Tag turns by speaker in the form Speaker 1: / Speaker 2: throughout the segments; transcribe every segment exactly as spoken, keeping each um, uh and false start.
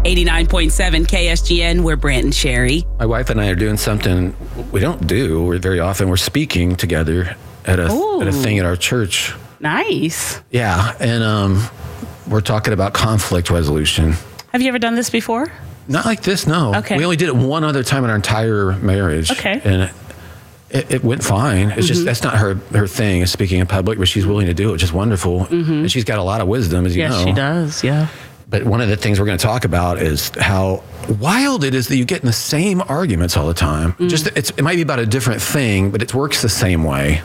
Speaker 1: eighty-nine point seven K S G N, we're Brant and Sherry.
Speaker 2: My wife and I are doing something we don't do we're very often. We're speaking together at a
Speaker 1: Ooh.
Speaker 2: at a thing at our church.
Speaker 1: Nice.
Speaker 2: Yeah, and um, we're talking about conflict resolution.
Speaker 1: Have you ever done this before?
Speaker 2: Not like this, no.
Speaker 1: Okay.
Speaker 2: We only did it one other time in our entire marriage.
Speaker 1: Okay.
Speaker 2: And it, it, it went fine. It's mm-hmm. just, that's not her her thing, is speaking in public, but she's willing to do it, which is wonderful. Mm-hmm. And she's got a lot of wisdom, as you
Speaker 1: yes,
Speaker 2: know.
Speaker 1: Yes, she does, yeah.
Speaker 2: But one of the things we're going to talk about is how wild it is that you get in the same arguments all the time. Mm. Just it's, it might be about a different thing, but it works the same way.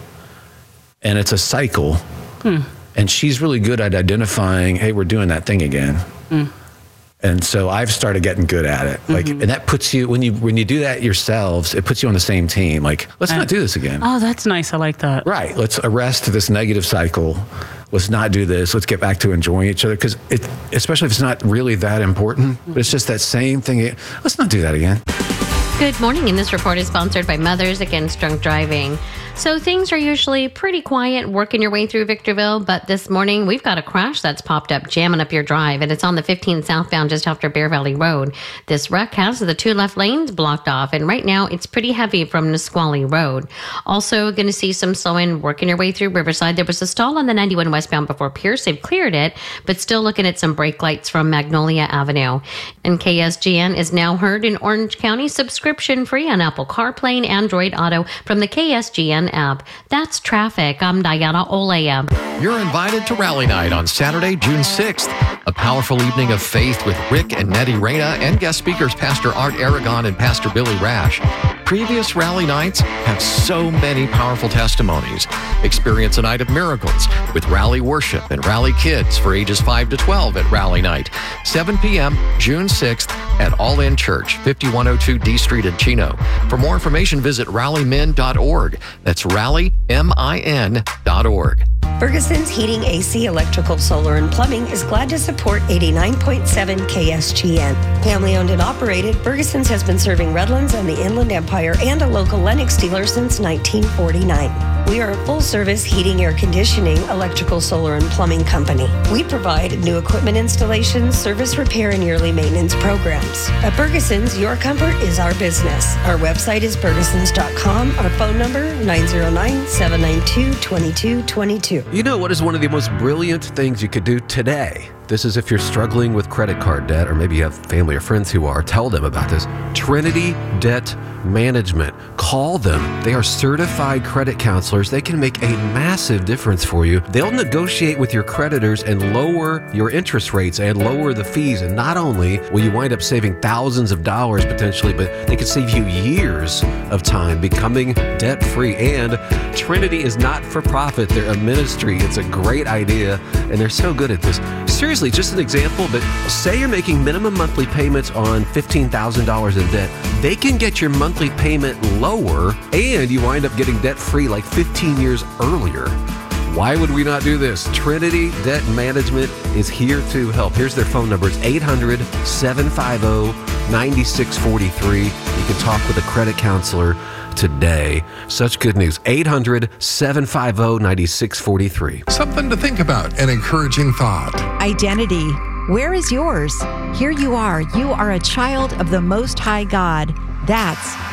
Speaker 2: And it's a cycle. Hmm. And she's really good at identifying, hey, we're doing that thing again. Mm. And so I've started getting good at it. Like, mm-hmm. and that puts you, when you when you do that yourselves, it puts you on the same team. Like, let's uh, not do this again.
Speaker 1: Oh, that's nice. I like that.
Speaker 2: Right. Let's arrest this negative cycle. Let's not do this. Let's get back to enjoying each other. Because it, especially if it's not really that important, but it's just that same thing. Let's not do that again.
Speaker 3: Good morning, and this report is sponsored by Mothers Against Drunk Driving. So things are usually pretty quiet working your way through Victorville, but this morning we've got a crash that's popped up jamming up your drive, and it's on the fifteen southbound just after Bear Valley Road. This wreck has the two left lanes blocked off, and right now it's pretty heavy from Nisqually Road. Also going to see some slowing working your way through Riverside. There was a stall on the ninety-one westbound before Pierce. They've cleared it, but still looking at some brake lights from Magnolia Avenue. And K S G N is now heard in Orange County, subscription free on Apple CarPlay and Android Auto from the K S G N app. That's traffic. I'm Diana Olea.
Speaker 4: You're invited to Rally Night on Saturday, June sixth. A powerful evening of faith with Rick and Nettie Reyna and guest speakers Pastor Art Aragon and Pastor Billy Rash. Previous Rally Nights have so many powerful testimonies. Experience a night of miracles with Rally Worship and Rally Kids for ages five to twelve at Rally Night. seven p.m. June sixth at All In Church, fifty-one oh two D Street in Chino. For more information, visit rally min dot org. That's rally min dot org.
Speaker 5: Ferguson's Heating, A C, Electrical, Solar, and Plumbing is glad to support eighty-nine point seven K S G N. Family owned and operated, Ferguson's has been serving Redlands and the Inland Empire and a local Lennox dealer since nineteen forty-nine. We are a full-service heating, air conditioning, electrical, solar, and plumbing company. We provide new equipment installations, service repair, and yearly maintenance programs. At Ferguson's, your comfort is our business. Our website is fergusons dot com. Our phone number, nine zero nine, seven nine two, two two two two.
Speaker 6: You know what is one of the most brilliant things you could do today? This is if you're struggling with credit card debt, or maybe you have family or friends who are. Tell them about this. Trinity Debt Management. Call them. They are certified credit counselors. They can make a massive difference for you. They'll negotiate with your creditors and lower your interest rates and lower the fees. And not only will you wind up saving thousands of dollars potentially, but they can save you years of time becoming debt-free. And Trinity is not for profit. They're a ministry. It's a great idea, and they're so good at this. Seriously, just an example, but say you're making minimum monthly payments on fifteen thousand dollars in debt. They can get your monthly payment lower, and you wind up getting debt-free like fifteen years earlier. Why would we not do this? Trinity Debt Management is here to help. Here's their phone numbers, eight hundred, seven five zero, nine six four three. You can talk with a credit counselor today. Such good news. eight hundred, seven five zero, nine six four three.
Speaker 7: Something to think about, an encouraging thought.
Speaker 8: Identity. Where is yours? Here you are. You are a child of the Most High God. That's